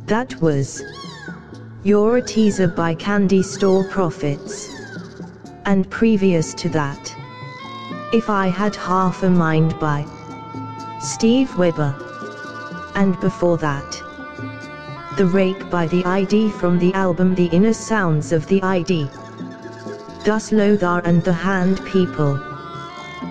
That was You're a Teaser by Candy Store Profits. And previous to that, If I Had Half a Mind by Steve Weber. And before that, The Rake by The ID from the album The Inner Sounds of the ID. Thus Lothar and the Hand People.